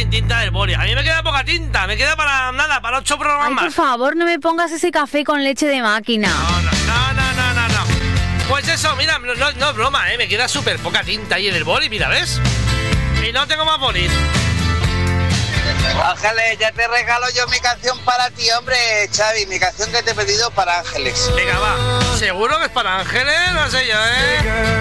sin tinta del boli. A mí me queda poca tinta, me queda para nada, para 8 programas Ay, más. por favor, no me pongas ese café con leche de máquina. No. Pues eso, mira, no es broma, me queda súper poca tinta ahí en el boli, mira, ¿ves? Y no tengo más bolis. Ángeles, ya te regalo yo mi canción para ti, hombre, Xavi, mi canción que te he pedido para Ángeles. Venga, va. ¿Seguro que es para Ángeles? No sé yo,